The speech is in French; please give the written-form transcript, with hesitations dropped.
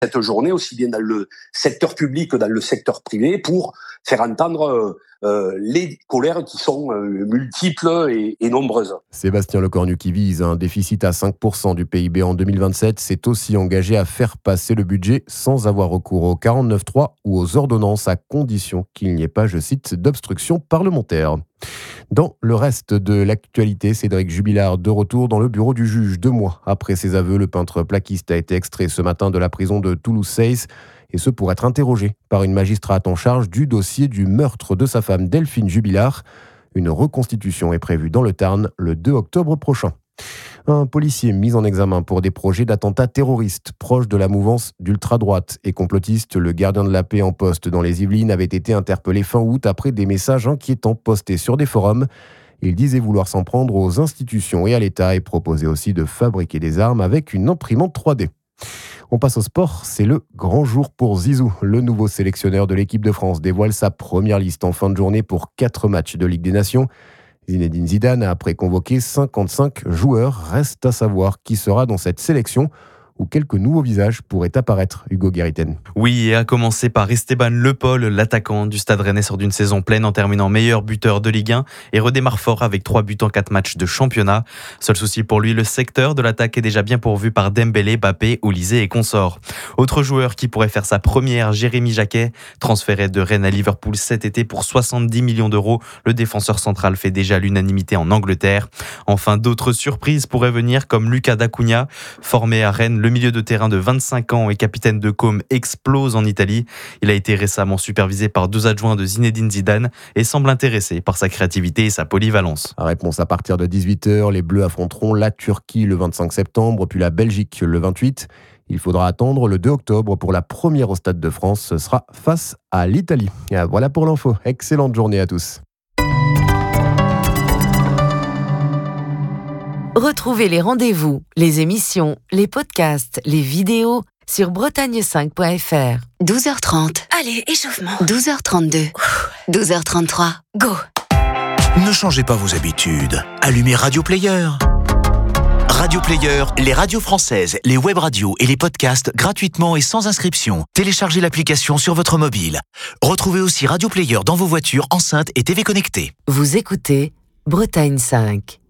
cette journée, aussi bien dans le secteur public que dans le secteur privé, pour faire entendre les colères qui sont multiples et nombreuses. Sébastien Lecornu, qui vise un déficit à 5% du PIB en 2027, s'est aussi engagé à faire passer le budget sans avoir recours au 49.3 ou aux ordonnances, à condition qu'il n'y ait pas, je cite, d'obstruction parlementaire. Dans le reste de l'actualité, Cédric Jubilard de retour dans le bureau du juge. 2 mois après ses aveux, le peintre plaquiste a été extrait ce matin de la prison de Toulouse-Seyss, et ce pour être interrogé par une magistrate en charge du dossier du meurtre de sa femme Delphine Jubilard. Une reconstitution est prévue dans le Tarn le 2 octobre prochain. Un policier mis en examen pour des projets d'attentats terroristes proches de la mouvance d'ultra-droite et complotiste, le gardien de la paix en poste dans les Yvelines, avait été interpellé fin août après des messages inquiétants postés sur des forums. Il disait vouloir s'en prendre aux institutions et à l'État, et proposait aussi de fabriquer des armes avec une imprimante 3D. On passe au sport, c'est le grand jour pour Zizou. Le nouveau sélectionneur de l'équipe de France dévoile sa première liste en fin de journée pour 4 matchs de Ligue des Nations. Zinedine Zidane a après convoqué 55 joueurs. Reste à savoir qui sera dans cette sélection, où quelques nouveaux visages pourraient apparaître. Hugo Guerriten. Oui, et à commencer par Esteban Le Paul, l'attaquant du Stade Rennais sort d'une saison pleine en terminant meilleur buteur de Ligue 1 et redémarre fort avec 3 buts en 4 matchs de championnat. Seul souci pour lui, le secteur de l'attaque est déjà bien pourvu par Dembélé, Mbappé, Olysée et consorts. Autre joueur qui pourrait faire sa première, Jérémy Jacquet, transféré de Rennes à Liverpool cet été pour 70 millions d'euros. Le défenseur central fait déjà l'unanimité en Angleterre. Enfin, d'autres surprises pourraient venir, comme Lucas D'Acunha, formé à Rennes. Le milieu de terrain de 25 ans et capitaine de Côme explose en Italie. Il a été récemment supervisé par 2 adjoints de Zinedine Zidane et semble intéressé par sa créativité et sa polyvalence. Réponse à partir de 18h, les Bleus affronteront la Turquie le 25 septembre, puis la Belgique le 28. Il faudra attendre le 2 octobre pour la première au Stade de France. Ce sera face à l'Italie. Et voilà pour l'info. Excellente journée à tous. Retrouvez les rendez-vous, les émissions, les podcasts, les vidéos sur bretagne5.fr. 12h30. Allez, échauffement. 12h32. 12h33. Go. Ne changez pas vos habitudes. Allumez Radio Player. Radio Player, les radios françaises, les web radios et les podcasts gratuitement et sans inscription. Téléchargez l'application sur votre mobile. Retrouvez aussi Radio Player dans vos voitures, enceintes et TV connectées. Vous écoutez Bretagne 5.